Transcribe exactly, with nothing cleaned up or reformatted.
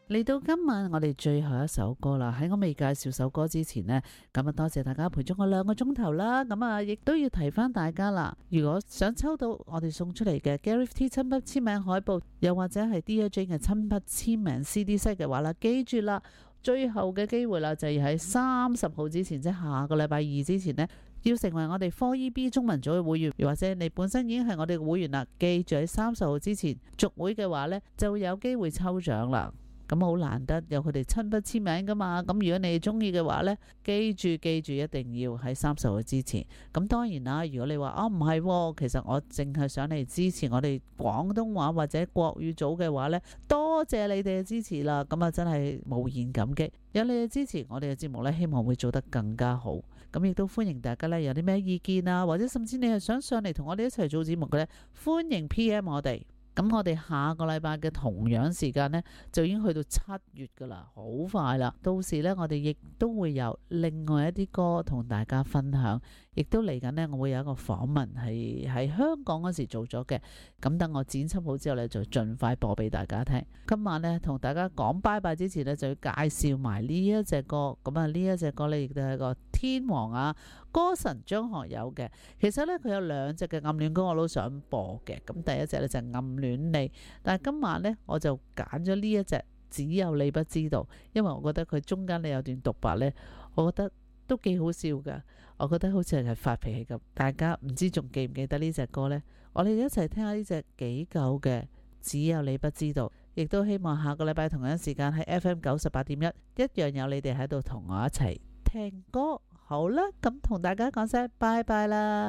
嚟到今晚我哋最後一首歌啦，喺我未介紹首歌之前呢，咁啊多謝大家陪咗我兩個鐘頭啦，咁啊亦都要提翻大家啦，如果想抽到我哋送出嚟嘅 Gareth T 親筆簽名海報，又或者係 Dear Jane 嘅親筆簽名 C D set 嘅話啦，記住啦，最後嘅機會啦，就係喺三十號之前，即係下個禮拜二之前呢，要成為我哋 four E B 中文組嘅會員，又或者你本身已經係我哋嘅會員啦，記住喺三十號之前續會嘅話呢，就會有機會抽獎啦。咁好難得有佢哋親筆簽名噶嘛，咁如果你中意嘅話呢，記住記住一定要喺三十號之前。咁當然啦，如果你話哦唔係，其實我淨係想嚟支持我哋廣東話或者國語組嘅話呢，多謝你哋嘅支持啦，咁啊真係無言感激。有你嘅支持，我哋嘅節目呢，希望會做得更加好。咁亦都歡迎大家呢，有啲咩意見啊，或者甚至你係想上嚟同我哋一齊做節目嘅呢，歡迎 P M 我哋。咁我哋下個禮拜嘅同樣時間呢，就已經去到七月噶啦，好快啦！到時呢，我哋亦都會有另外一啲歌同大家分享，亦都嚟緊呢，我會有一個訪問係喺香港嗰時做咗嘅。咁等我剪輯好之後呢，就盡快播俾大家聽。今晚呢，同大家講拜拜之前呢，就要介紹埋呢一隻歌。咁啊，呢一隻歌呢，亦都係個天王啊，歌神張學友嘅。其實呢，佢有兩隻嘅暗戀歌我都想播嘅。咁第一隻呢，就係暗戀你，但係今晚呢，我就揀咗呢一隻只有你不知道，因為我覺得佢中間呢有段獨白呢，我覺得都幾好笑噶，我覺得好似係發脾氣咁。大家唔知仲記唔記得呢隻歌呢？我哋一齊聽下呢隻幾舊嘅只有你不知道，亦都希望下個禮拜同樣時間喺 F M 九十八點一一樣有你哋喺度同我一齊聽歌。好啦，咁同大家講聲拜拜啦。